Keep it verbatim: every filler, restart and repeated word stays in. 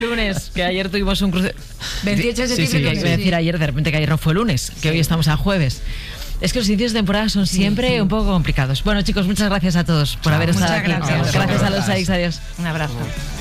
Lunes, que ayer tuvimos un cruce. veintiocho de Sí, sí, septiembre. que iba a decir ayer, de repente que ayer no fue lunes, que hoy estamos a jueves. Es que los inicios de temporada son siempre sí, sí. un poco complicados. Bueno, chicos, muchas gracias a todos por haber estado aquí. Gracias. Gracias a los Saix, adiós. Un abrazo.